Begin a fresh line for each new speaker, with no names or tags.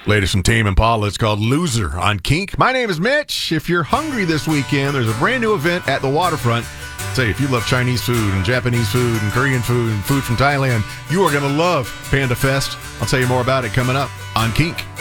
Latest from Tame Impala, it's called Loser on Kink. My name is Mitch. If you're hungry this weekend, there's a brand new event at the waterfront. Say, if you love Chinese food and Japanese food and Korean food and food from Thailand, you are going to love Panda Fest. I'll tell you more about it coming up on Kink.